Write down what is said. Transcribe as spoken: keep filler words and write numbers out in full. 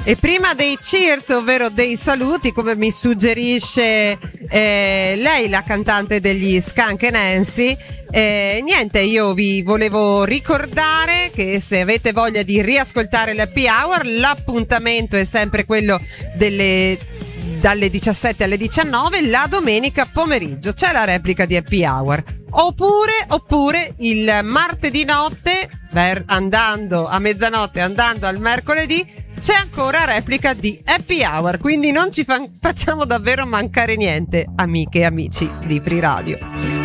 E prima dei cheers, ovvero dei saluti, come mi suggerisce eh, lei, la cantante degli Skunk and Nancy, eh, niente, io vi volevo ricordare che se avete voglia di riascoltare l'Happy Hour, l'appuntamento è sempre quello delle dalle diciassette alle diciannove, la domenica pomeriggio c'è la replica di Happy Hour, oppure, oppure il martedì notte, ver, andando a mezzanotte, andando al mercoledì, c'è ancora replica di Happy Hour, quindi non ci fa- facciamo davvero mancare niente, amiche e amici di Free Radio.